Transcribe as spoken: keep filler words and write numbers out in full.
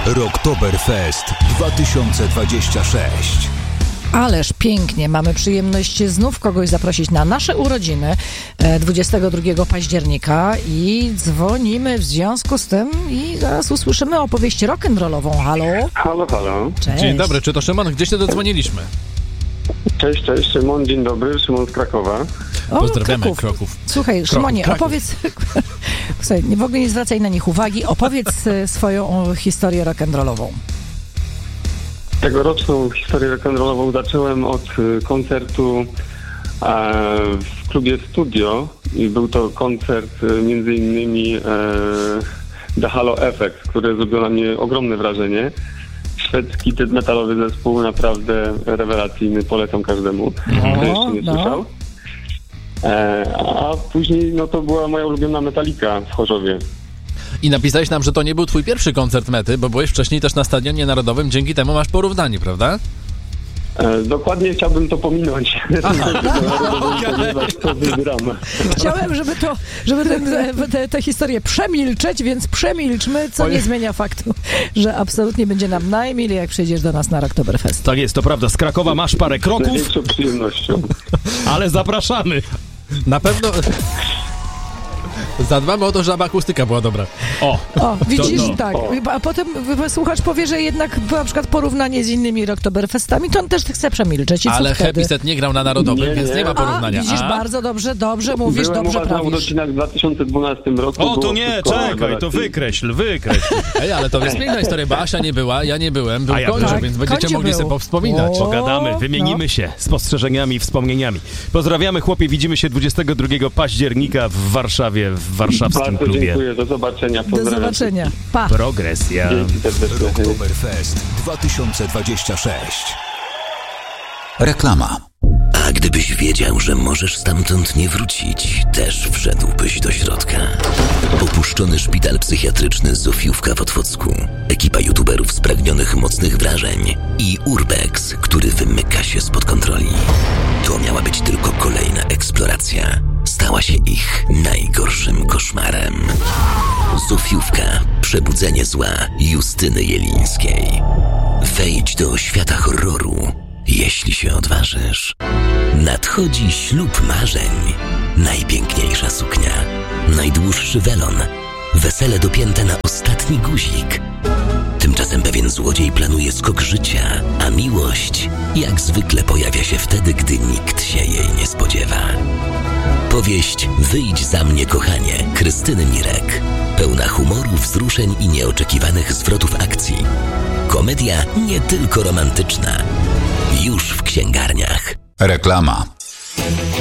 Rocktoberfest dwa tysiące dwadzieścia sześć. Ależ pięknie, mamy przyjemność znów kogoś zaprosić na nasze urodziny dwudziestego drugiego października i dzwonimy w związku z tym i zaraz usłyszymy opowieść rock'n'rollową. Halo? Halo, halo. Cześć. Dzień dobry, czy to Szymon? Gdzieś się dodzwoniliśmy? Cześć, cześć, Szymon, dzień dobry, Szymon z Krakowa. O, Pozdrawiamy Kraków. Kraków. Słuchaj, Kraków, Szymonie, Kraków. opowiedz... Słuchaj, w ogóle nie zwracaj na nich uwagi, opowiedz e, swoją historię rock'n'rollową. Tegoroczną historię rock'n'rollową zacząłem od y, koncertu e, w klubie Studio i był to koncert y, między innymi e, The Halo Effect, który zrobił na mnie ogromne wrażenie. Szwedzki death metalowy zespół, naprawdę rewelacyjny, polecam każdemu, kto jeszcze nie no. słyszał. E, a później no to była moja ulubiona Metallica w Chorzowie. I napisałeś nam, że to nie był twój pierwszy koncert Mety, bo byłeś wcześniej też na Stadionie Narodowym, dzięki temu masz porównanie, prawda? E, dokładnie chciałbym to pominąć. To wygram. Chciałem, żeby to, żeby tę te, historię przemilczeć, więc przemilczmy, co nie zmienia faktu, że absolutnie będzie nam najmilej, jak przyjdziesz do nas na Rocktoberfest. Tak jest, to prawda. Z Krakowa masz parę Z kroków, największą przyjemnością. ale zapraszamy. Na pewno... Zadbamy o to, żeby akustyka była dobra. O, O, widzisz, to, no. tak. O. A potem słuchacz powie, że jednak na przykład porównanie z innymi Rocktoberfestami, to on też chce przemilczeć. I co Ale wtedy? Happy Set nie grał na Narodowym, Nie, więc nie. nie ma porównania. A, widzisz, A? bardzo dobrze, dobrze mówisz, Byłem dobrze u was na prawisz. urodzinach w dwa tysiące dwunastym roku. o, to było nie, wszystko czekaj, to rewelacyjne. wykreśl, wykreśl. Ej, ale to jest piękna historia, bo Asia nie była, ja nie byłem, był A ja Konrze, byłem. więc będziecie Kondzie mogli był. sobie powspominać. O. Pogadamy, wymienimy no. się spostrzeżeniami i wspomnieniami. Pozdrawiamy, chłopie, widzimy się dwudziestego drugiego października w Warszawie, w warszawskim Bardzo klubie. dziękuję, do zobaczenia. Do Pozdrawiam. zobaczenia. Pa. Progresja. Dzięki serdecznie. Rocktoberfest dwa tysiące dwadzieścia sześć. Reklama. A gdybyś wiedział, że możesz stamtąd nie wrócić, też wszedłbyś do środka. Opuszczony szpital psychiatryczny Zofiówka w Otwocku, ekipa youtuberów spragnionych mocnych wrażeń i Urbex, który wymyka się spod kontroli. To miała być tylko kolejna eksploracja. Stała się ich najgorszym koszmarem. Zofiówka. Przebudzenie zła Justyny Jelińskiej. Wejdź do świata horroru, jeśli się odważysz. Nadchodzi ślub marzeń. Najpiękniejsza suknia. Najdłuższy welon. Wesele dopięte na ostatni guzik. Tymczasem pewien złodziej planuje skok życia, a miłość jak zwykle pojawia się wtedy, gdy nikt się jej nie spodziewa. Powieść Wyjdź za mnie, kochanie, Krystyny Mirek. Pełna humoru, wzruszeń i nieoczekiwanych zwrotów akcji. Komedia nie tylko romantyczna. Już w księgarniach. Reklama.